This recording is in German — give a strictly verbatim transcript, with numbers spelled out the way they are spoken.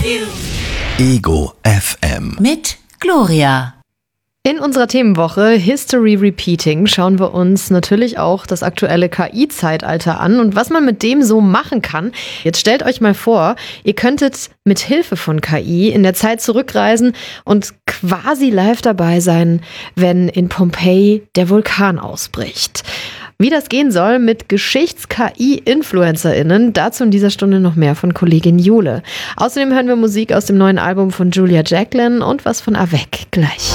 Ego F M mit Gloria. In unserer Themenwoche History Repeating schauen wir uns natürlich auch das aktuelle K I-Zeitalter an und was man mit dem so machen kann. Jetzt stellt euch mal vor, ihr könntet mit Hilfe von K I in der Zeit zurückreisen und quasi live dabei sein, wenn in Pompeji der Vulkan ausbricht. Wie das gehen soll mit Geschichts-K I-InfluencerInnen, dazu in dieser Stunde noch mehr von Kollegin Jule. Außerdem hören wir Musik aus dem neuen Album von Julia Jacqueline und was von Avec gleich.